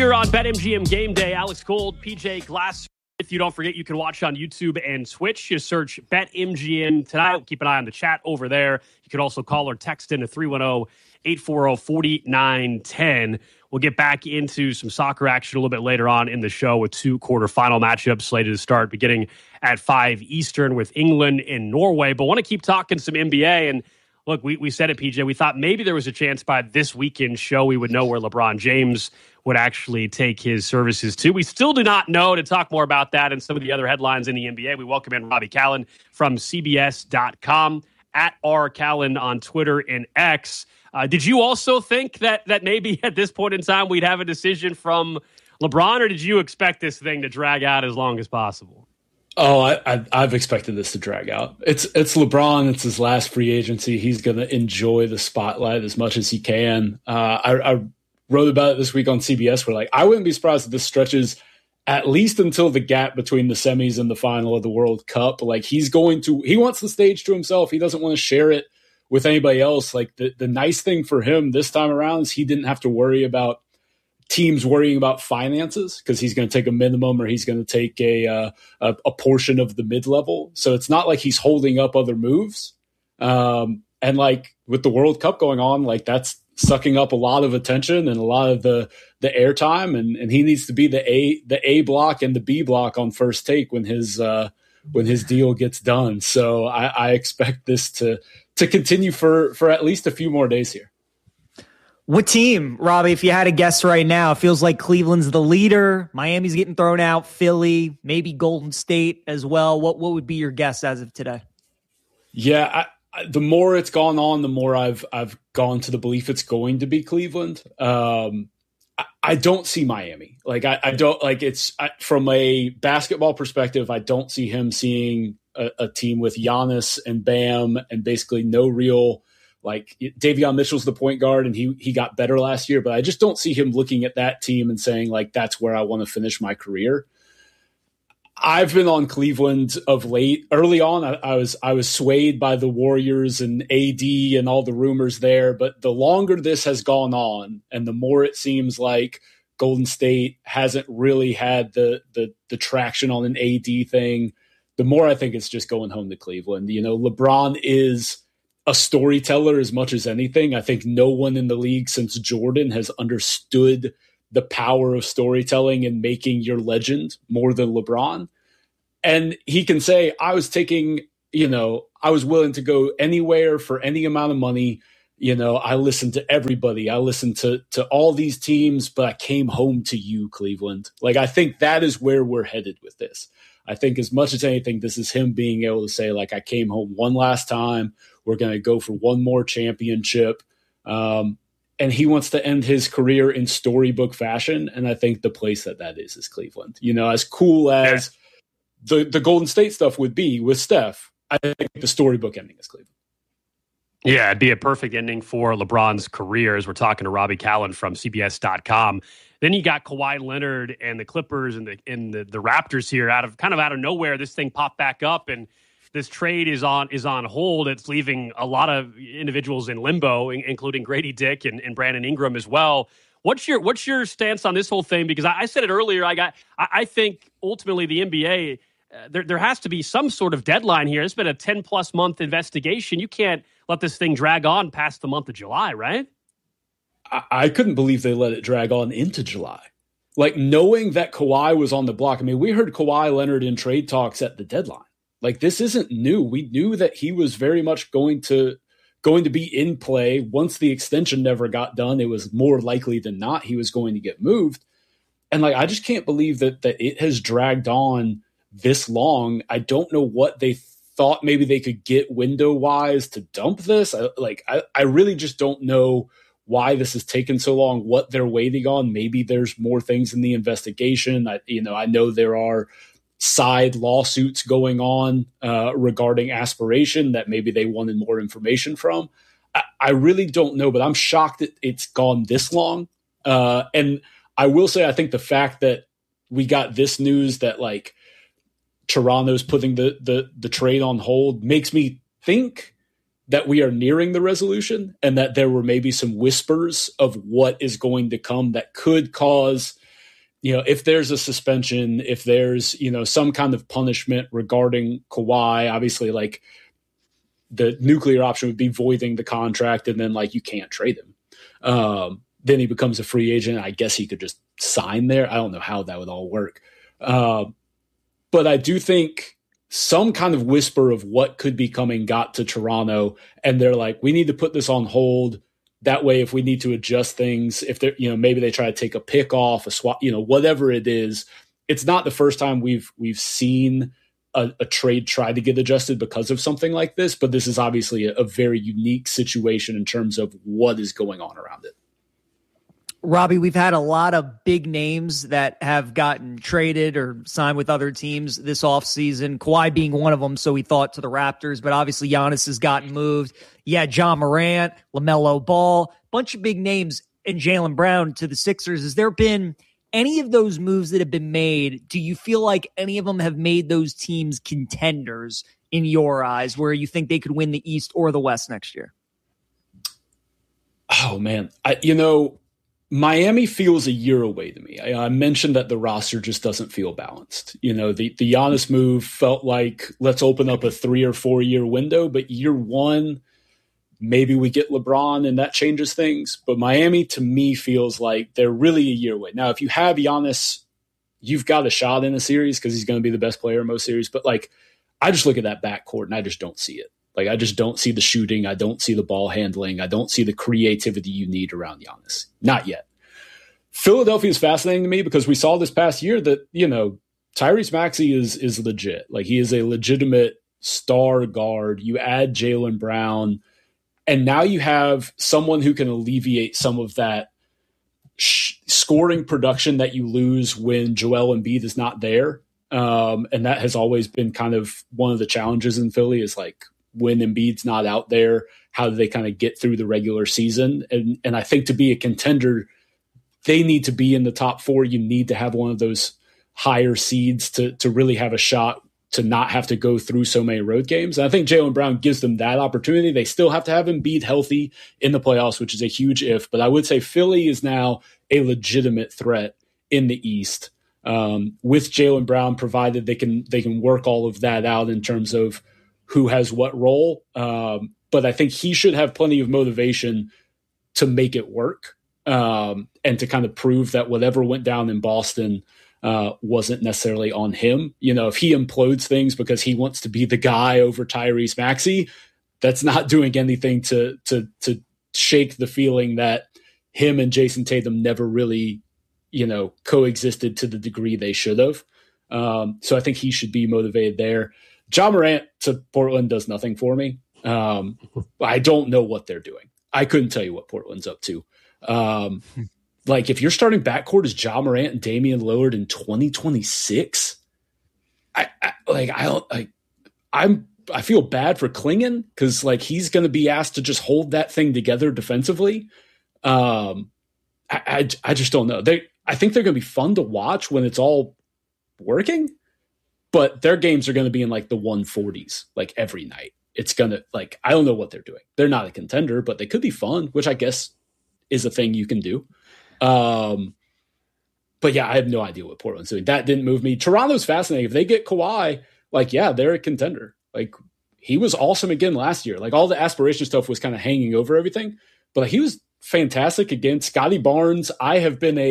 Here on BetMGM Game Day, Alex Gold, PJ Glass. If you don't forget, you can watch on YouTube and Twitch. Just search BetMGM tonight. Keep an eye on the chat over there. You can also call or text in to 310-840-4910. We'll get back into some soccer action a little bit later on in the show with two quarterfinal matchups slated to start beginning at 5 Eastern with England and Norway. But want to keep talking some NBA. And look, we said it, PJ. We thought maybe there was a chance by this weekend show we would know where LeBron James would actually take his services to. We still do not know. To talk more about that and some of the other headlines in the NBA, we welcome in Robbie Callan from CBS.com, at @RCallan on Twitter and X. Did you also think that maybe at this point in time we'd have a decision from LeBron, or did you expect this thing to drag out as long as possible? Oh, I've expected this to drag out. It's LeBron. It's his last free agency. He's going to enjoy the spotlight as much as he can. I wrote about it this week on CBS where, like, I wouldn't be surprised if this stretches at least until the gap between the semis and the final of the World Cup. Like, he wants the stage to himself. He doesn't want to share it with anybody else. Like, the nice thing for him this time around is he didn't have to worry about teams worrying about finances, because he's going to take a minimum or he's going to take a portion of the mid-level. So it's not like he's holding up other moves. And like with the World Cup going on, like that's sucking up a lot of attention and a lot of the airtime. And he needs to be the A block and the B block on First Take when his deal gets done. So I expect this to continue for at least a few more days here. What team, Robbie, if you had to guess right now? It feels like Cleveland's the leader. Miami's getting thrown out. Philly, maybe Golden State as well. What would be your guess as of today? Yeah, the more it's gone on, the more I've gone to the belief it's going to be Cleveland. I don't see Miami. Like I don't like it's from a basketball perspective. I don't see him seeing a team with Giannis and Bam and basically no real. Like Davion Mitchell's the point guard and he got better last year, but I just don't see him looking at that team and saying like, that's where I want to finish my career. I've been on Cleveland of late. Early on, I was swayed by the Warriors and AD and all the rumors there, but the longer this has gone on and the more it seems like Golden State hasn't really had the traction on an AD thing, the more I think it's just going home to Cleveland. You know, LeBron is a storyteller as much as anything. I think no one in the league since Jordan has understood the power of storytelling and making your legend more than LeBron. And he can say, I was willing to go anywhere for any amount of money. You know, I listened to everybody. I listened to all these teams, but I came home to you, Cleveland. Like, I think that is where we're headed with this. I think as much as anything, this is him being able to say, like, I came home one last time. We're going to go for one more championship. And he wants to end his career in storybook fashion. And I think the place that is Cleveland. You know, as cool as the Golden State stuff would be with Steph, I think the storybook ending is Cleveland. Yeah, it'd be a perfect ending for LeBron's career, as we're talking to Robbie Callan from CBS.com. Then you got Kawhi Leonard and the Clippers and the Raptors here out of nowhere. This thing popped back up, and this trade is on hold. It's leaving a lot of individuals in limbo, including Grady Dick and Brandon Ingram as well. What's your stance on this whole thing? Because I said it earlier. I think ultimately the NBA there has to be some sort of deadline here. It's been a 10+ month investigation. You can't let this thing drag on past the month of July, right? I couldn't believe they let it drag on into July. Like, knowing that Kawhi was on the block. I mean, we heard Kawhi Leonard in trade talks at the deadline. Like, this isn't new. We knew that he was very much going to be in play. Once the extension never got done, it was more likely than not he was going to get moved. And like, I just can't believe that it has dragged on this long. I don't know what they thought maybe they could get window wise to dump this. I really just don't know why this has taken so long, what they're waiting on. Maybe there's more things in the investigation. I know there are side lawsuits going on regarding aspiration that maybe they wanted more information from. I really don't know, but I'm shocked that it's gone this long. And I will say, I think the fact that we got this news that like Toronto's putting the trade on hold makes me think that we are nearing the resolution and that there were maybe some whispers of what is going to come that could cause if there's a suspension, if there's, some kind of punishment regarding Kawhi, obviously like the nuclear option would be voiding the contract and then like you can't trade him. Then he becomes a free agent. I guess he could just sign there. I don't know how that would all work. But I do think some kind of whisper of what could be coming got to Toronto, and they're like, we need to put this on hold. That way, if we need to adjust things, if they're, maybe they try to take a pick off, a swap, whatever it is, it's not the first time we've seen a trade try to get adjusted because of something like this. But this is obviously a very unique situation in terms of what is going on around it. Robbie, we've had a lot of big names that have gotten traded or signed with other teams this offseason, Kawhi being one of them, so we thought to the Raptors, but obviously Giannis has gotten moved. Yeah, John Morant, LaMelo Ball, bunch of big names, and Jaylen Brown to the Sixers. Has there been any of those moves that have been made? Do you feel like any of them have made those teams contenders in your eyes, where you think they could win the East or the West next year? Oh, man. Miami feels a year away to me. I mentioned that the roster just doesn't feel balanced. The Giannis move felt like, let's open up a 3 or 4 year window, but year one, maybe we get LeBron and that changes things. But Miami, to me, feels like they're really a year away. Now, if you have Giannis, you've got a shot in a series because he's going to be the best player in most series. But like, I just look at that backcourt and I just don't see it. Like, I just don't see the shooting. I don't see the ball handling. I don't see the creativity you need around Giannis. Not yet. Philadelphia is fascinating to me because we saw this past year that, Tyrese Maxey is legit. Like, he is a legitimate star guard. You add Jaylen Brown, and now you have someone who can alleviate some of that scoring production that you lose when Joel Embiid is not there. And that has always been kind of one of the challenges in Philly is like, when Embiid's not out there, how do they kind of get through the regular season? And I think to be a contender, they need to be in the top 4. You need to have one of those higher seeds to really have a shot to not have to go through so many road games. And I think Jaylen Brown gives them that opportunity. They still have to have Embiid healthy in the playoffs, which is a huge if. But I would say Philly is now a legitimate threat in the East with Jaylen Brown, provided they can work all of that out in terms of who has what role. But I think he should have plenty of motivation to make it work and to kind of prove that whatever went down in Boston wasn't necessarily on him. If he implodes things because he wants to be the guy over Tyrese Maxey, that's not doing anything to shake the feeling that him and Jason Tatum never really, coexisted to the degree they should have. So I think he should be motivated there. John Morant to Portland does nothing for me. I don't know what they're doing. I couldn't tell you what Portland's up to. Like, if you're starting backcourt as Ja Morant and Damian Lillard in 2026, I feel bad for Klingon because like he's going to be asked to just hold that thing together defensively. I just don't know. I think they're going to be fun to watch when it's all working. But their games are going to be in like the 140s, like every night. It's going to I don't know what they're doing. They're not a contender, but they could be fun, which I guess is a thing you can do. But yeah, I have no idea what Portland's doing. That didn't move me. Toronto's fascinating. If they get Kawhi, they're a contender. Like, he was awesome again last year. Like, all the aspiration stuff was kind of hanging over everything, but he was fantastic again. Scotty Barnes, I have been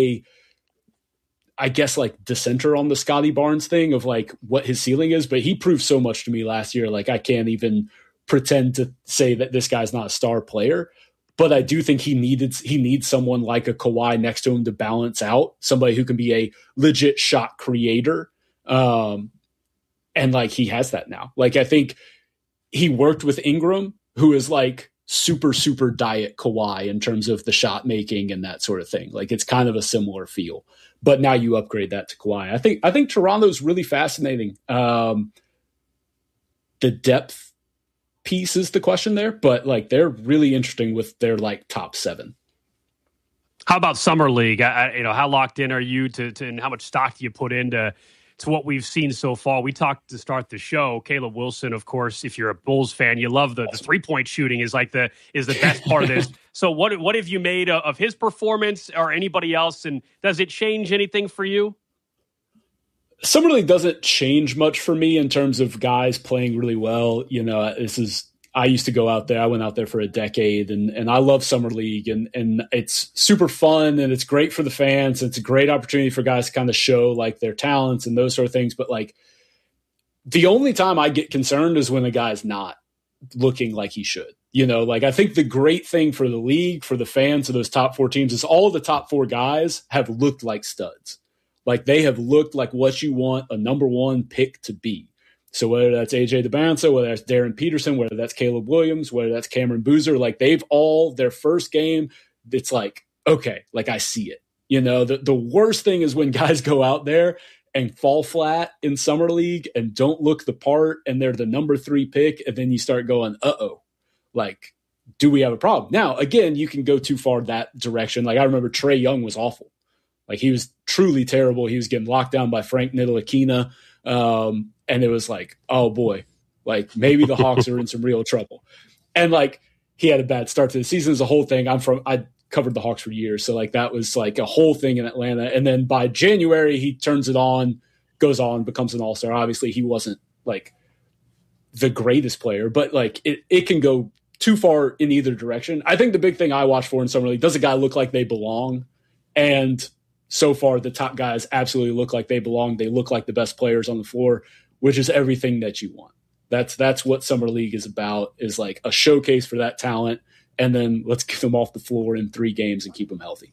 dissenter on the Scotty Barnes thing of like what his ceiling is, but he proved so much to me last year. Like, I can't even pretend to say that this guy's not a star player, but I do think he needs someone like a Kawhi next to him to balance out, somebody who can be a legit shot creator. And like, he has that now. Like, I think he worked with Ingram, who is like super, super diet Kawhi in terms of the shot making and that sort of thing. Like, it's kind of a similar feel. But now you upgrade that to Kawhi. I think Toronto's really fascinating. The depth piece is the question there, but like, they're really interesting with their like top 7. How about Summer League? How locked in are you to and how much stock do you put into to what we've seen so far. We talked to start the show. Caleb Wilson, of course, if you're a Bulls fan, you love the 3-point shooting is the best part of this. So what have you made of his performance or anybody else? And does it change anything for you? Summer League doesn't change much for me in terms of guys playing really well. I used to go out there. I went out there for a decade, and I love Summer League, and it's super fun, and it's great for the fans. It's a great opportunity for guys to kind of show like their talents and those sort of things. But like the only time I get concerned is when a guy's not looking like he should. I think the great thing for the league, for the fans of those top 4 teams, is all the top 4 guys have looked like studs. Like they have looked like what you want a number 1 pick to be. So whether that's AJ DeBanza, whether that's Darren Peterson, whether that's Caleb Williams, whether that's Cameron Boozer, like they've all their first game, it's like, okay, like I see it. The worst thing is when guys go out there and fall flat in Summer League and don't look the part and they're the number 3 pick. And then you start going, like, do we have a problem? Now, again, you can go too far that direction. Like I remember Trae Young was awful. Like he was truly terrible. He was getting locked down by Frank Ntilikina. And it was like, oh boy, like maybe the Hawks are in some real trouble. And like he had a bad start to the season as a whole thing. I covered the Hawks for years. So like that was like a whole thing in Atlanta. And then by January, he turns it on, goes on, becomes an all-star. Obviously he wasn't like the greatest player, but like it can go too far in either direction. I think the big thing I watch for in Summer League, does a guy look like they belong? And so far, the top guys absolutely look like they belong. They look like the best players on the floor, which is everything that you want. That's what Summer League is about, is like a showcase for that talent. And then let's get them off the floor in 3 games and keep them healthy.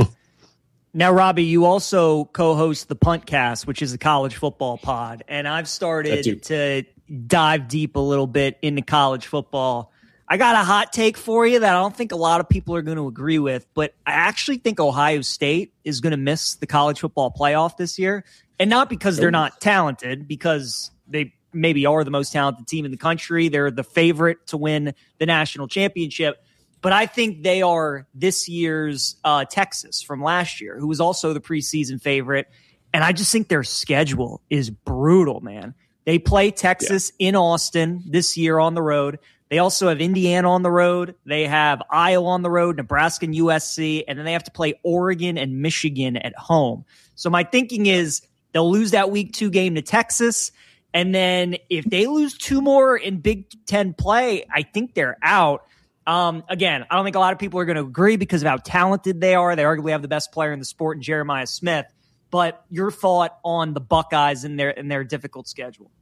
Now, Robbie, you also co-host the Puntcast, which is a college football pod. And I've started to dive deep a little bit into college football. I got a hot take for you that I don't think a lot of people are going to agree with, but I actually think Ohio State is going to miss the college football playoff this year. And not because they're not talented, because they maybe are the most talented team in the country. They're the favorite to win the national championship. But I think they are this year's Texas from last year, who was also the preseason favorite. And I just think their schedule is brutal, man. They play Texas in Austin this year on the road. They also have Indiana on the road. They have Iowa on the road, Nebraska and USC, and then they have to play Oregon and Michigan at home. So my thinking is they'll lose that week 2 game to Texas. And then if they lose 2 more in Big Ten play, I think they're out. Again, I don't think a lot of people are going to agree because of how talented they are. They arguably have the best player in the sport in Jeremiah Smith. But your thought on the Buckeyes and their difficult schedule?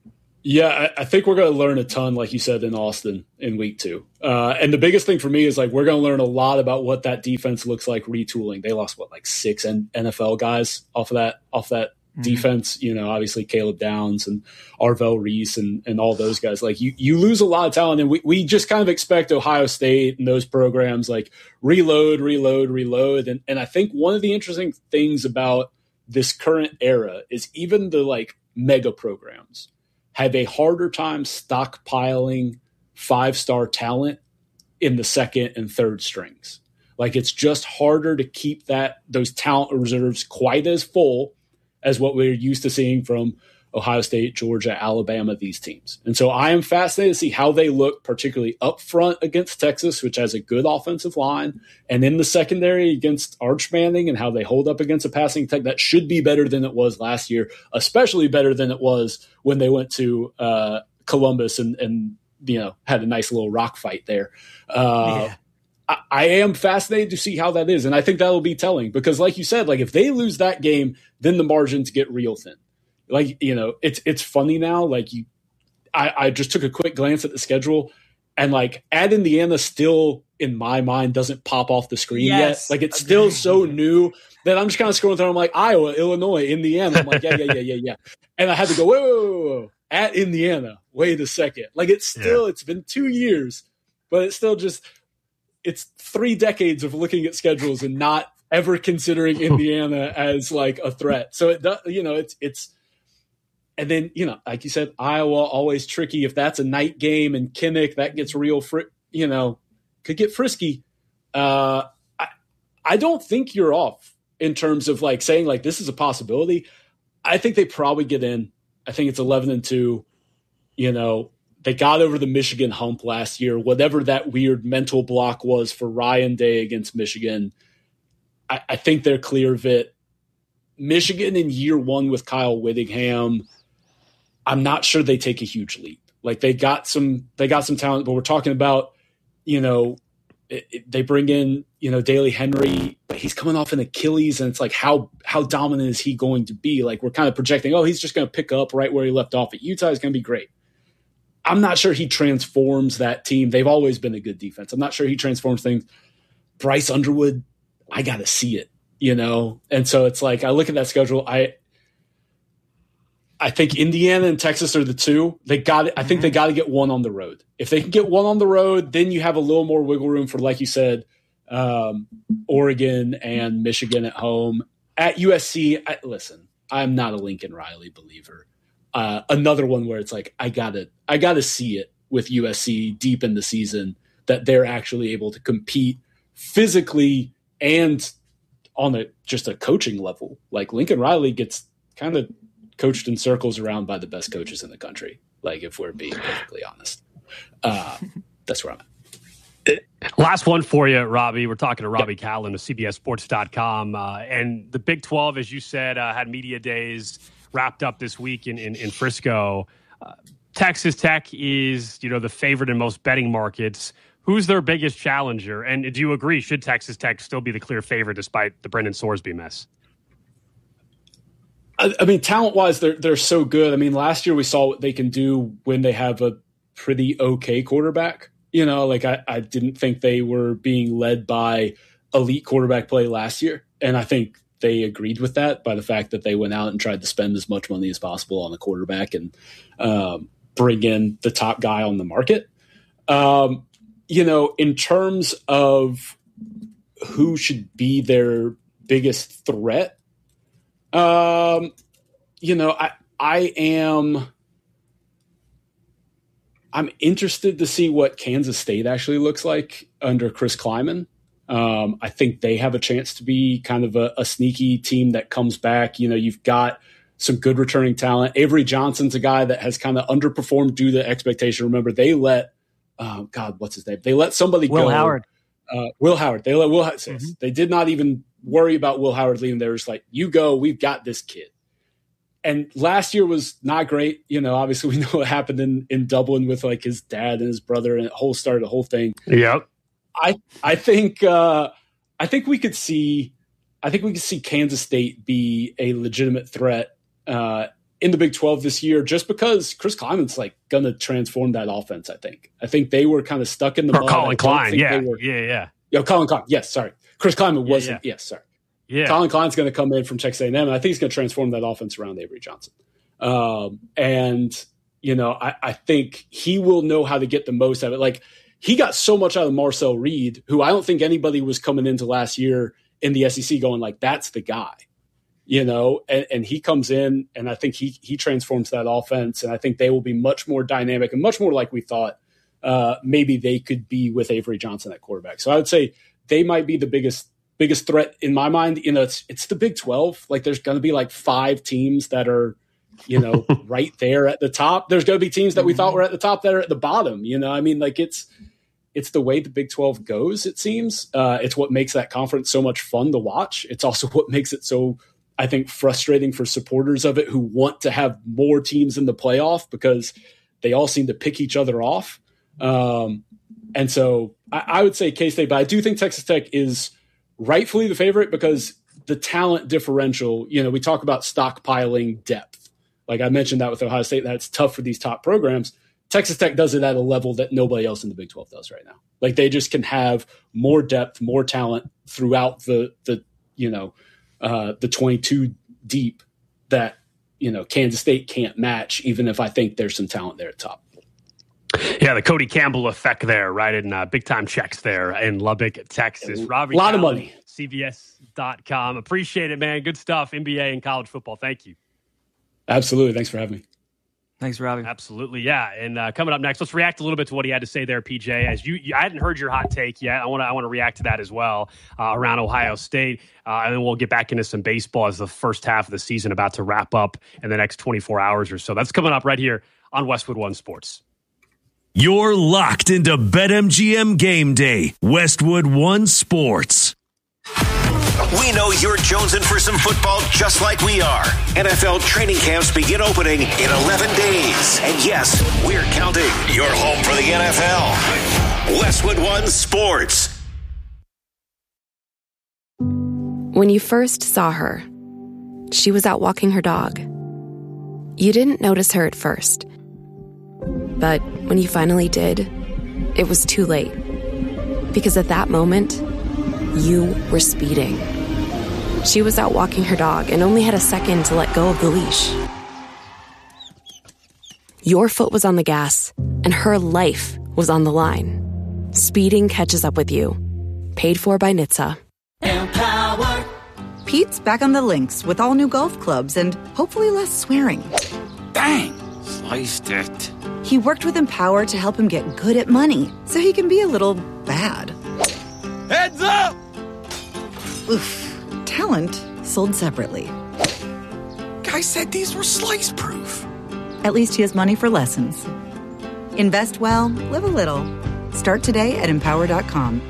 Yeah, I think we're going to learn a ton, like you said, in Austin in week 2. And the biggest thing for me is like we're going to learn a lot about what that defense looks like retooling. They lost, 6 NFL guys off that defense. Obviously Caleb Downs and Arvell Reese and all those guys. Like you lose a lot of talent, and we just kind of expect Ohio State and those programs like reload. And I think one of the interesting things about this current era is even the like mega programs have a harder time stockpiling 5-star talent in the second and third strings. Like it's just harder to keep those talent reserves quite as full as what we're used to seeing from Ohio State, Georgia, Alabama, these teams. And so I am fascinated to see how they look, particularly up front against Texas, which has a good offensive line, and in the secondary against Arch Manning, and how they hold up against a passing attack that should be better than it was last year, especially better than it was when they went to Columbus and had a nice little rock fight there. I am fascinated to see how that is, and I think that will be telling because, like you said, like if they lose that game, then the margins get real thin. Like, it's funny now. Like I just took a quick glance at the schedule, and like at Indiana still in my mind doesn't pop off the screen yet. Like it's still so new that I'm just kind of scrolling through. I'm like Iowa, Illinois, Indiana. I'm like yeah. And I had to go whoa. At Indiana. Wait a second. Like it's been 2 years, but it's still just it's 3 decades of looking at schedules and not ever considering Indiana as like a threat. So it's. And then, like you said, Iowa, always tricky. If that's a night game and Kinnick, that gets real, could get frisky. I don't think you're off in terms of like saying like this is a possibility. I think they probably get in. I think it's 11-2. You know, they got over the Michigan hump last year, whatever that weird mental block was for Ryan Day against Michigan. I think they're clear of it. Michigan in year one with Kyle Whittingham, I'm not sure they take a huge leap. Like they got some talent, but we're talking about, you know, they bring in, you know, Daly Henry, but he's coming off an Achilles, and it's like how dominant is he going to be? Like we're kind of projecting, oh, he's just going to pick up right where he left off at Utah. He's going to be great. I'm not sure he transforms that team. They've always been a good defense. I'm not sure he transforms things. Bryce Underwood, I got to see it, you know? And so it's like, I look at that schedule. I think Indiana and Texas are the two. They got it. I think they got to get one on the road. If they can get one on the road, then you have a little more wiggle room for, like you said, Oregon and Michigan at home. At USC, listen, I'm not a Lincoln Riley believer. Another one where it's like, I gotta see it with USC deep in the season that they're actually able to compete physically and on just a coaching level. Like Lincoln Riley gets kind of coached in circles around by the best coaches in the country. Like if we're being perfectly honest, that's where I'm at. Last one for you, Robbie. We're talking to Robbie Callan of CBSSports.com. And the Big 12, as you said, had media days wrapped up this week in Frisco. Texas Tech is, you know, the favorite in most betting markets. Who's their biggest challenger? And do you agree, should Texas Tech still be the clear favorite despite the Brendan Sorsby mess? I mean, talent-wise, they're so good. I mean, last year we saw what they can do when they have a pretty okay quarterback. You know, like I didn't think they were being led by elite quarterback play last year. And I think they agreed with that by the fact that they went out and tried to spend as much money as possible on the quarterback and bring in the top guy on the market. You know, in terms of who should be their biggest threat, you know, I'm interested to see what Kansas State actually looks like under Chris Kleiman. I think they have a chance to be kind of a sneaky team that comes back. You know, you've got some good returning talent. Avery Johnson's a guy that has kind of underperformed due to expectation. Remember, they let what's his name? They let somebody go. Will Howard. Will Howard. They let Will Howard. They did not even worry about Will Howard leaving. They were just like, you go, we've got this kid. And last year was not great. You know, obviously we know what happened in Dublin with like his dad and his brother and the whole thing. Yep. I think we could see Kansas State be a legitimate threat in the Big 12 this year, just because Chris Kleiman's like going to transform that offense. I think they were kind of stuck in the mud. Colin Klein. Yeah. Colin Klein. Yes. Sorry. Chris Kleiman wasn't. Yeah. Yes. Sorry. Yeah. Colin Klein's going to come in from Texas A&M, and I think he's going to transform that offense around Avery Johnson. And, you know, I think he will know how to get the most out of it. Like, he got so much out of Marcel Reed, who I don't think anybody was coming into last year in the SEC going like, that's the guy, you know, and he comes in and I think he transforms that offense. And I think they will be much more dynamic and much more like we thought maybe they could be with Avery Johnson at quarterback. So I would say they might be the biggest threat in my mind. You know, it's the Big 12. Like there's going to be like 5 teams that are, you know, right there at the top. There's going to be teams that we thought were at the top that are at the bottom. You know, I mean, like it's the way the Big 12 goes, it seems. It's what makes that conference so much fun to watch. It's also what makes it so, I think, frustrating for supporters of it who want to have more teams in the playoff because they all seem to pick each other off. And so I would say K-State, but I do think Texas Tech is rightfully the favorite because the talent differential, you know, we talk about stockpiling depth. Like I mentioned that with Ohio State, that's tough for these top programs. Texas Tech does it at a level that nobody else in the Big 12 does right now. Like they just can have more depth, more talent throughout the 22 deep that, you know, Kansas State can't match, even if I think there's some talent there at top. Yeah, the Cody Campbell effect there, right? In big time checks there in Lubbock, Texas. Robbie a lot Callan, of money. CBS.com. Appreciate it, man. Good stuff. NBA and college football. Thank you. Absolutely. Thanks for having me. Thanks, Robbie. Absolutely, yeah. And coming up next, let's react a little bit to what he had to say there, PJ. As I hadn't heard your hot take yet. I want to react to that as well around Ohio State, and then we'll get back into some baseball as the first half of the season about to wrap up in the next 24 hours or so. That's coming up right here on Westwood One Sports. You're locked into BetMGM Game Day, Westwood One Sports. We know you're jonesing for some football just like we are. NFL training camps begin opening in 11 days. And yes, we're counting. You're home for the NFL. Westwood One Sports. When you first saw her, she was out walking her dog. You didn't notice her at first. But when you finally did, it was too late. Because at that moment, you were speeding. She was out walking her dog and only had a second to let go of the leash. Your foot was on the gas, and her life was on the line. Speeding catches up with you. Paid for by NHTSA. Empower. Pete's back on the links with all new golf clubs and hopefully less swearing. Bang! Sliced it. He worked with Empower to help him get good at money so he can be a little bad. Heads up! Oof. Talent sold separately. Guy said these were slice proof. At least he has money for lessons. Invest well, live a little. Start today at Empower.com.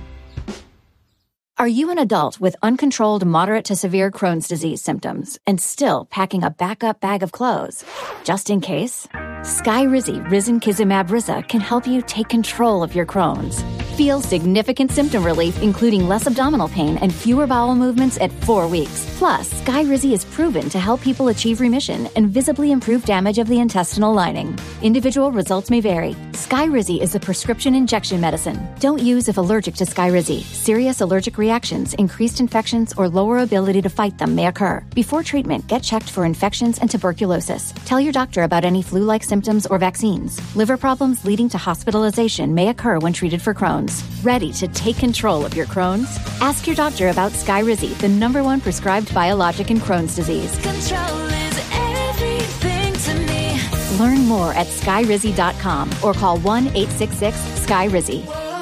Are you an adult with uncontrolled moderate to severe Crohn's disease symptoms and still packing a backup bag of clothes? Just in case? Skyrizi Risankizumab Riza can help you take control of your Crohn's. Feel significant symptom relief, including less abdominal pain and fewer bowel movements at 4 weeks. Plus, Skyrizi is proven to help people achieve remission and visibly improve damage of the intestinal lining. Individual results may vary. Skyrizi is a prescription injection medicine. Don't use if allergic to Skyrizi. Serious allergic reactions, increased infections, or lower ability to fight them may occur. Before treatment, get checked for infections and tuberculosis. Tell your doctor about any flu-like symptoms or vaccines. Liver problems leading to hospitalization may occur when treated for Crohn's. Ready to take control of your Crohn's? Ask your doctor about Skyrizi, the #1 prescribed biologic in Crohn's disease. Control is everything to me. Learn more at skyrizi.com or call 1-866-SKYRIZI.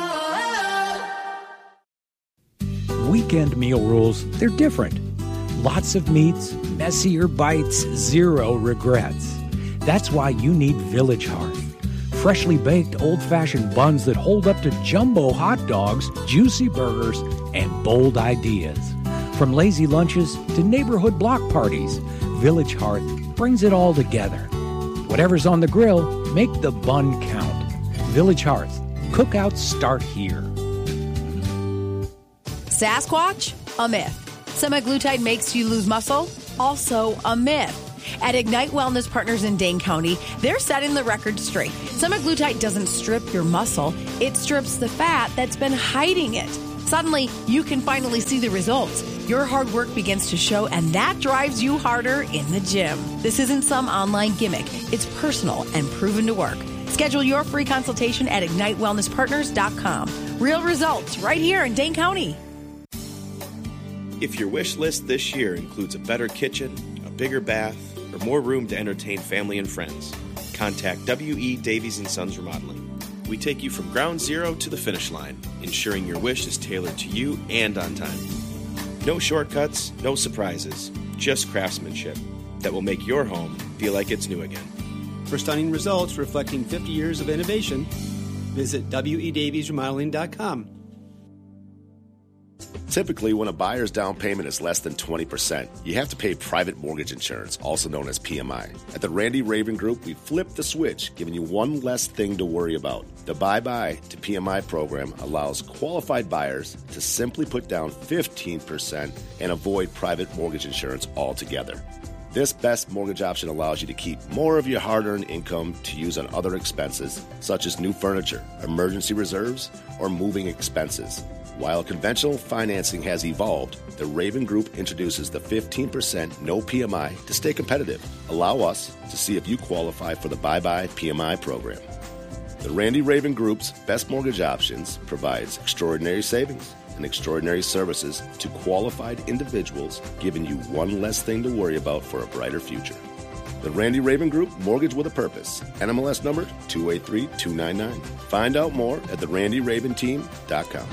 Weekend meal rules, they're different. Lots of meats, messier bites, zero regrets. That's why you need Village Hearth. Freshly baked old-fashioned buns that hold up to jumbo hot dogs, juicy burgers, and bold ideas. From lazy lunches to neighborhood block parties, Village Hearth brings it all together. Whatever's on the grill, make the bun count. Village Hearth. Cookouts start here. Sasquatch? A myth. Semaglutide makes you lose muscle? Also a myth. At Ignite Wellness Partners in Dane County, they're setting the record straight. Semaglutide doesn't strip your muscle, it strips the fat that's been hiding it. Suddenly, you can finally see the results. Your hard work begins to show, and that drives you harder in the gym. This isn't some online gimmick. It's personal and proven to work. Schedule your free consultation at IgniteWellnessPartners.com. Real results right here in Dane County. If your wish list this year includes a better kitchen, a bigger bath, or more room to entertain family and friends, contact W.E. Davies & Sons Remodeling. We take you from ground zero to the finish line, ensuring your wish is tailored to you and on time. No shortcuts, no surprises, just craftsmanship that will make your home feel like it's new again. For stunning results reflecting 50 years of innovation, visit WEDaviesRemodeling.com. Typically, when a buyer's down payment is less than 20%, you have to pay private mortgage insurance, also known as PMI. At the Randy Raven Group, we flipped the switch, giving you one less thing to worry about. The Bye-Bye to PMI program allows qualified buyers to simply put down 15% and avoid private mortgage insurance altogether. This best mortgage option allows you to keep more of your hard-earned income to use on other expenses, such as new furniture, emergency reserves, or moving expenses. While conventional financing has evolved, the Raven Group introduces the 15% no PMI to stay competitive. Allow us to see if you qualify for the Bye-Bye PMI program. The Randy Raven Group's best mortgage options provides extraordinary savings and extraordinary services to qualified individuals, giving you one less thing to worry about for a brighter future. The Randy Raven Group, mortgage with a purpose. NMLS number 283299. Find out more at therandyraventeam.com.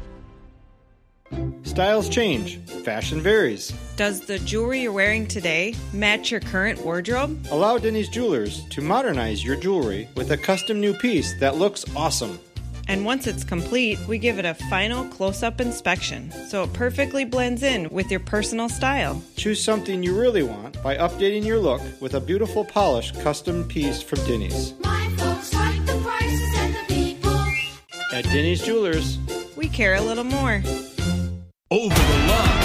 Styles change. Fashion varies. Does the jewelry you're wearing today match your current wardrobe? Allow Denny's Jewelers to modernize your jewelry with a custom new piece that looks awesome. And once it's complete, we give it a final close-up inspection, so it perfectly blends in with your personal style. Choose something you really want by updating your look with a beautiful polished custom piece from Denny's. My folks like the prices and the people. At Denny's Jewelers, we care a little more. Over the line.